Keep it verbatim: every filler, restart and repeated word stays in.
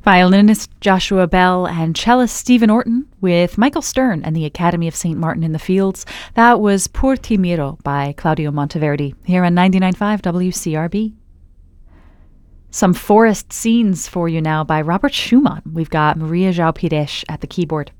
Violinist Joshua Bell and cellist Stephen Orton with Michael Stern and the Academy of Saint Martin in the Fields. That was Por Ti Miro by Claudio Monteverdi here on ninety-nine point five W C R B. Some forest scenes for you now by Robert Schumann. We've got Maria João Pires at the keyboard.